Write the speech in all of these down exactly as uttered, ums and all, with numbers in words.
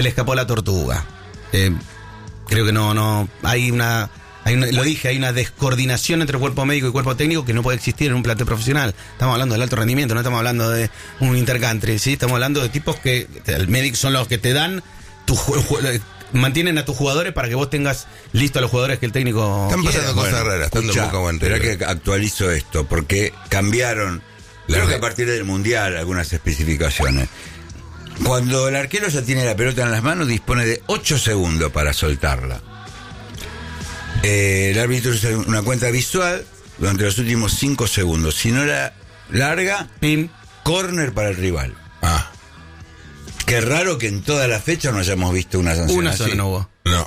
le escapó la tortuga. Eh, creo que no, no, hay una, hay una, lo dije, hay una descoordinación entre cuerpo médico y cuerpo técnico que no puede existir en un plantel profesional. Estamos hablando del alto rendimiento, no estamos hablando de un intercountry, ¿sí? Estamos hablando de tipos que, el médico son los que te dan tu juego, mantienen a tus jugadores para que vos tengas listo a los jugadores que el técnico Están quiere. pasando cosas Bueno, raras, estando escuchá, Boca o en Espera River. que actualizo esto, porque cambiaron, La creo que re- a partir del Mundial, algunas especificaciones. Cuando el arquero ya tiene la pelota en las manos, dispone de ocho segundos para soltarla. Eh, el árbitro usa una cuenta visual durante los últimos cinco segundos. Si no la larga, Pim. córner para el rival. Ah, Qué raro que en toda la fecha no hayamos visto una sanción Una así. sola no hubo. no.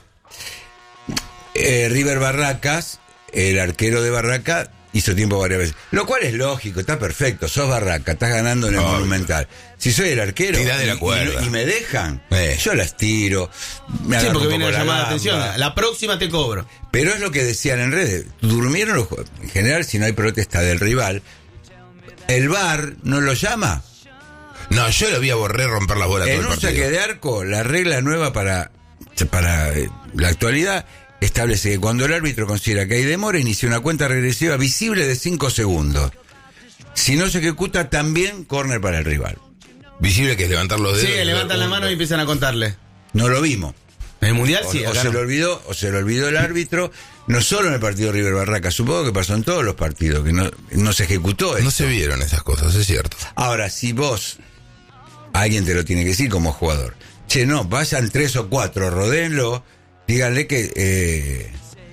Eh, River Barracas, el arquero de Barraca, hizo tiempo varias veces. Lo cual es lógico, está perfecto. Sos Barraca, estás ganando en el Obvio. Monumental. Si soy el arquero Tirá de la y, cuerda. y- y me dejan, Eh. yo las tiro. Me Sí, agarro porque un viene poco la llamada de gamba. atención. La próxima te cobro. Pero es lo que decían en redes. Durmieron los jugadores. En general, si no hay protesta del rival, el V A R no lo llama. No, yo lo vi a Borré romper las bolas todo En el un partido. saque de arco, la regla nueva para, para eh, la actualidad establece que cuando el árbitro considera que hay demora, inicia una cuenta regresiva visible de cinco segundos. Si no se ejecuta, también córner para el rival. Visible que es levantar los dedos. Sí, levantan la mano y empiezan a contarle. No lo vimos. En el Mundial O, sí, o acá se no. lo olvidó, o se lo olvidó el árbitro, no solo en el partido River Barraca, supongo que pasó en todos los partidos, que no, no se ejecutó eso. No se vieron esas cosas, es cierto. Ahora, si vos, alguien te lo tiene que decir como jugador, che, no, vayan tres o cuatro, rodéenlo, díganle que eh,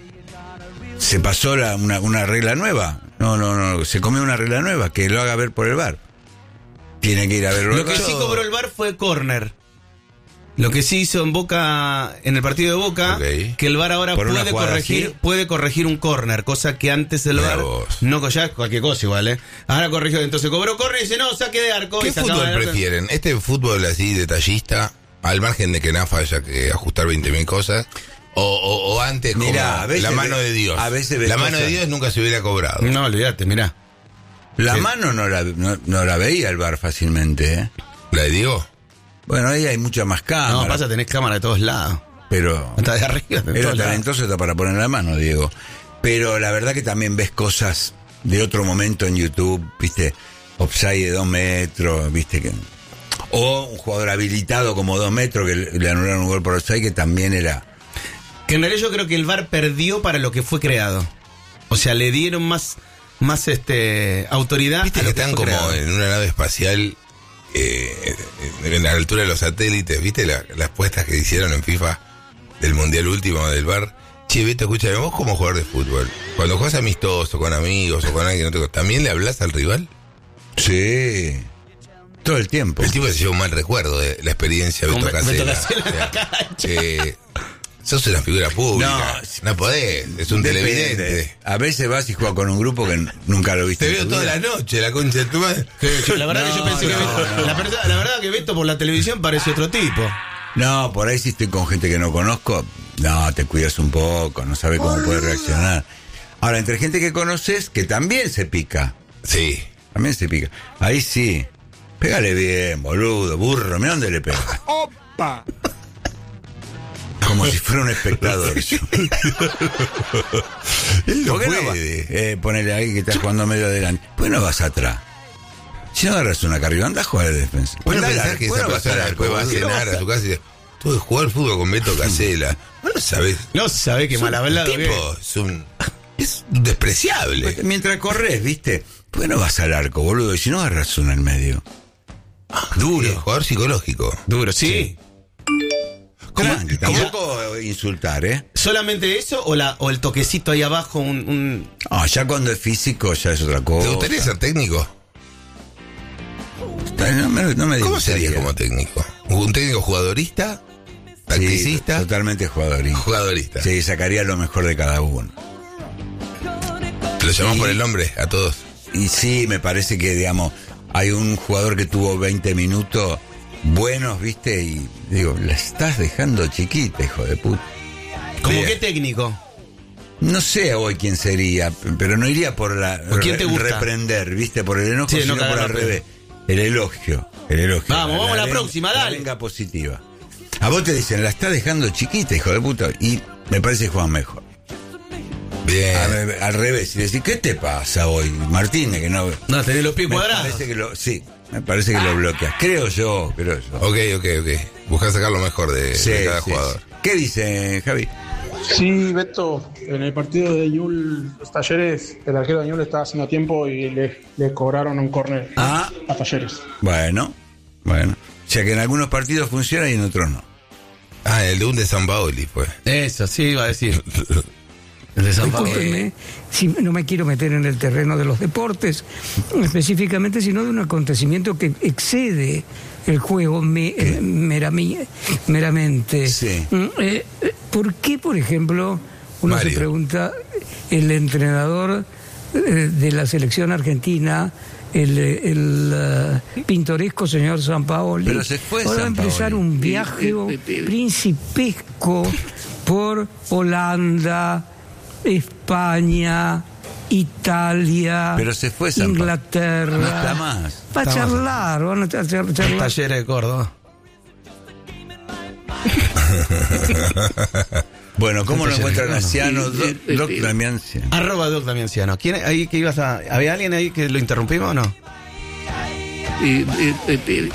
se pasó la, una, una regla nueva. No, no, no, se comió una regla nueva, que lo haga ver por el V A R. Tiene que ir a verlo. Lo que sí cobró el V A R fue córner. Lo que sí hizo en Boca, en el partido de Boca, Ok. que el V A R ahora Por una puede jugada corregir, así. puede corregir un córner, cosa que antes el V A R Mirá vos. no, ya es cualquier cosa igual, eh. Ahora corrigió, entonces cobró córner y dice, no, saque de arco. ¿Qué y sacaba fútbol de arco. prefieren? ¿Este fútbol así detallista, al margen de que Nafa haya que ajustar veinte mil cosas? O, o, o antes como Mirá, a veces la mano ve- de Dios. a veces ves la mano cosas- de Dios nunca se hubiera cobrado. No, olvídate, mirá. La Sí. mano no la, no, no la veía el V A R fácilmente, ¿eh? ¿La de Diego? Bueno, ahí hay mucha más cámara. No, pasa, tenés cámara de todos lados. pero Hasta de arriba, de era todos lados. talentoso hasta para poner la mano, Diego. Pero la verdad que también ves cosas de otro momento en YouTube, viste, offside de dos metros, viste que... O un jugador habilitado como dos metros que le le anularon un gol por offside que también era... Que en realidad yo creo que el V A R perdió para lo que fue creado. O sea, le dieron más, más este autoridad. Viste a que lo que están fue como creado. en una nave espacial eh, en la altura de los satélites. ¿Viste la- las puestas que hicieron en FIFA del Mundial último del V A R? Che, Beto, escúchame, vos como jugador de fútbol, cuando juegas amistoso, con amigos o con alguien que no te... ¿También le hablas al rival? Sí, todo el tiempo. El tipo se lleva un mal recuerdo de la experiencia de Con Beto Be- Beto Casella. Casella en la O sea, cancha. que sos una figura pública. No, No, podés, es un Depende. televidente. A veces vas y juegas con un grupo que n- nunca lo viste. Te en veo tu toda vida. la noche, la concha de tu madre. La verdad que yo No, pensé que no, Beto, no. La, verdad, la verdad que Beto por la televisión parece otro tipo. No, por ahí si estoy con gente que no conozco, no, te cuidas un poco, no sabes cómo puede reaccionar. Ahora, entre gente que conoces, que también se pica, Sí. también se pica. Ahí sí, pégale bien, boludo, burro, mira dónde le pega. ¡Opa! Como si fuera un espectador. Él no ¿Por qué no va- puede. eh, ponele ahí que estás jugando medio adelante. ¿Por qué no vas atrás? Si no agarras una carrera, anda a jugar de defensa. Bueno, Anda al pensás arco, que ¿por esa qué no vas al persona arco, después va a boludo? cenar a su casa y dice, tuve que jugar fútbol con Beto Casella. Vos no sabés. No sabe qué mal hablado El que tipo es un... Es despreciable. Mientras corres, ¿viste? ¿Por qué no vas al arco, boludo? Y si no agarras una en medio. Duro. Jugador psicológico. Duro, sí. ¿Cómo? ¿Cómo? Tampoco insultar, ¿eh? ¿Solamente eso o, la, o el toquecito ahí abajo? Un, un... Ah, ya cuando es físico ya es otra cosa. ¿Te gustaría ser técnico? No me, no me ¿Cómo gustaría. sería como técnico? ¿Un técnico jugadorista? Sí, ¿Tacticista? totalmente jugadorista. Jugadorista. Sí, sacaría lo mejor de cada uno. ¿Lo llamás Y- por el nombre a todos? Y sí, me parece que, digamos, hay un jugador que tuvo veinte minutos buenos, ¿viste? Y digo, la estás dejando chiquita, hijo de puta. ¿Cómo Bien. qué técnico? No sé hoy quién sería, pero no iría por la ¿Por quién te gusta? reprender, ¿viste? Por el enojo, Sí, sino no por cagar al a pedo. revés. El elogio, el elogio. Vamos, vamos a la ven- próxima, dale. venga positiva. A vos te dicen, la está dejando chiquita, hijo de puta, y me parece que juegan mejor. Bien. Al, al revés, y decís, ¿qué te pasa hoy, Martínez? Que no. No, tenés los pies me cuadrados. Parece que lo, sí, me parece que lo bloqueas. Creo yo, creo yo. Ok, ok, ok. Buscar sacar lo mejor de, Sí, de cada sí, jugador. sí. ¿Qué dice Javi? Sí, Beto, en el partido de Ñul, los Talleres, el arquero de Ñul estaba haciendo tiempo y le, le cobraron un córner Ah. a Talleres. Bueno, bueno. O sea que en algunos partidos funciona y en otros no. Ah, el de un de San Paoli, pues. Eso, sí, iba a decir. El de San Pablo. Discúlpenme, si no me quiero meter en el terreno de los deportes específicamente, sino de un acontecimiento que excede el juego me, eh, merami- meramente. Sí. Mm, eh, ¿Por qué, por ejemplo, uno Mario. se pregunta, el entrenador eh, de la selección argentina, el, el uh, pintoresco señor Sampaoli, Pero se fue ahora va a empezar Sampaoli. un viaje principesco por Holanda, España, Italia, Pero se fue Sampaoli. Inglaterra? No está más. Va a Está más. charlar, van a char- char- charlar. Talleres de Córdoba. Bueno, ¿cómo lo Talleres, encuentran no, a no. Ciano? Y- Doc, y- Doc y- Damián Ciano. Arroba Doc Damianciano. ¿Quién ahí que ibas a. ¿Había alguien ahí que lo interrumpimos o no? Y- y- y- y-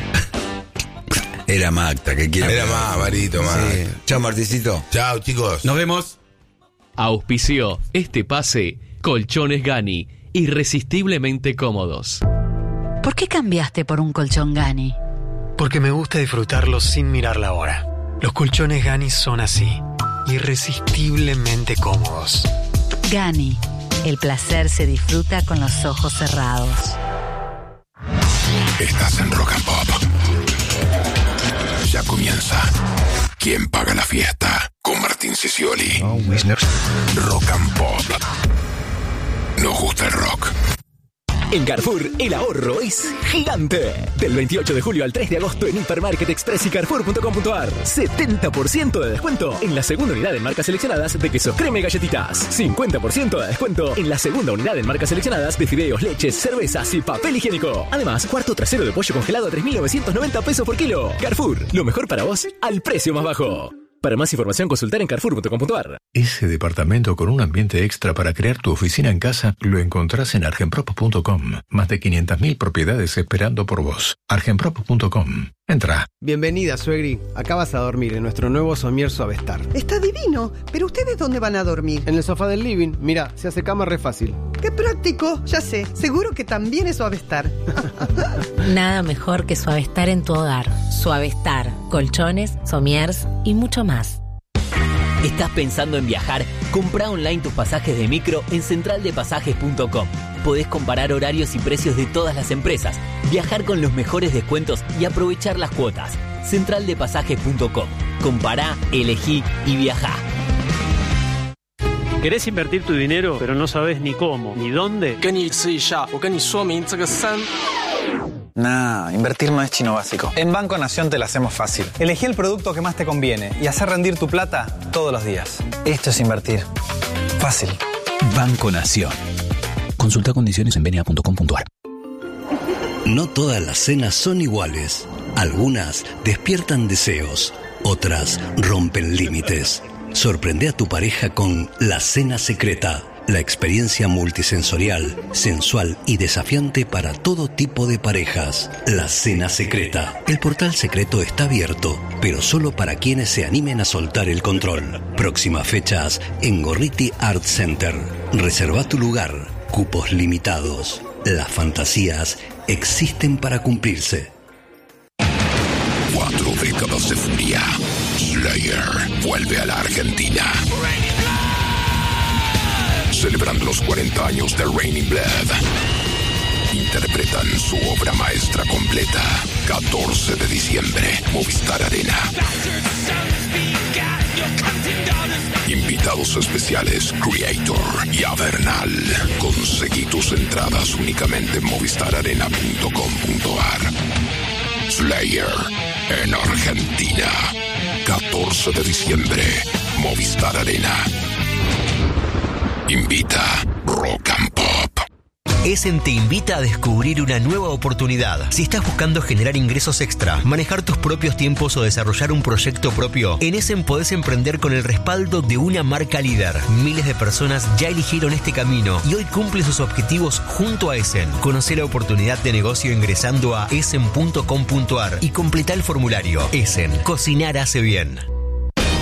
Era Magda, que quiere. Era más, Marito, más. Sí. Chao, Marticito. Chao, chicos. Nos vemos. Auspició este pase Colchones Gani, irresistiblemente cómodos. ¿Por qué cambiaste por un colchón Gani? Porque me gusta disfrutarlo sin mirar la hora. Los colchones Gani son así, irresistiblemente cómodos. Gani, el placer se disfruta con los ojos cerrados. Estás en Rock and Pop. Ya comienza. ¿Quién paga la fiesta? Con Martín Sicioli. Rock and Pop. Nos gusta el rock. En Carrefour, el ahorro es gigante. Del veintiocho de julio al tres de agosto en Hipermarket Express y Carrefour punto com punto ar. setenta por ciento de descuento en la segunda unidad en marcas seleccionadas de queso crema y galletitas. cincuenta por ciento de descuento en la segunda unidad en marcas seleccionadas de fideos, leches, cervezas y papel higiénico. Además, cuarto trasero de pollo congelado a tres mil novecientos noventa pesos por kilo. Carrefour, lo mejor para vos al precio más bajo. Para más información, consultar en Carrefour punto com punto ar. Ese departamento con un ambiente extra para crear tu oficina en casa lo encontrás en argenprop punto com. Más de quinientas mil propiedades esperando por vos. argenprop punto com. Entra. Bienvenida, suegri. Acá vas a dormir en nuestro nuevo somier Suavestar. Está divino, pero ¿ustedes dónde van a dormir? En el sofá del living. Mira, se hace cama re fácil. ¡Qué práctico! Ya sé, seguro que también es Suavestar. Nada mejor que Suavestar en tu hogar. Suavestar, colchones, somiers y mucho más. ¿Estás pensando en viajar? Compra online tus pasajes de micro en central de pasajes punto com. Podés comparar horarios y precios de todas las empresas, viajar con los mejores descuentos y aprovechar las cuotas. central de pasajes punto com. Compará, elegí y viajá. ¿Querés invertir tu dinero, pero no sabes ni cómo, ni dónde? Nah, invertir no es chino básico. En Banco Nación te la hacemos fácil. Elegí el producto que más te conviene y hacer rendir tu plata todos los días. Esto es invertir. Fácil. Banco Nación. Consulta condiciones en benia punto com punto ar. No todas las cenas son iguales. Algunas despiertan deseos, otras rompen límites. Sorprende a tu pareja con La Cena Secreta. La experiencia multisensorial, sensual y desafiante para todo tipo de parejas. La Cena Secreta. El portal secreto está abierto, pero solo para quienes se animen a soltar el control. Próximas fechas en Gorriti Art Center. Reserva tu lugar. Cupos limitados. Las fantasías existen para cumplirse. Cuatro décadas de furia. Slayer vuelve a la Argentina. Celebrando los cuarenta años de Raining Blood. Interpretan su obra maestra completa. catorce de diciembre, Movistar Arena. Invitados especiales, Creator y Avernal. Conseguí tus entradas únicamente en movistar arena punto com punto ar. Slayer en Argentina. catorce de diciembre, Movistar Arena. Invita Rock and Pop. Essen te invita a descubrir una nueva oportunidad. Si estás buscando generar ingresos extra, manejar tus propios tiempos o desarrollar un proyecto propio, en Essen podés emprender con el respaldo de una marca líder. Miles de personas ya eligieron este camino y hoy cumplen sus objetivos junto a Essen. Conoce la oportunidad de negocio ingresando a essen punto com punto ar y completa el formulario. Essen, cocinar hace bien.